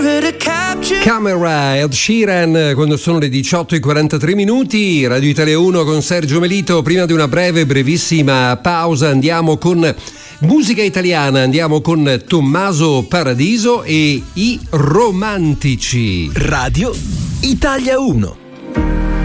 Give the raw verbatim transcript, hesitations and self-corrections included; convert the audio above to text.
Camera, Ed Sheeran, quando sono le diciotto e quarantatré minuti, Radio Italia uno con Sergio Melito. Prima di una breve, brevissima pausa andiamo con musica italiana, andiamo con Tommaso Paradiso e i Romantici. Radio Italia uno.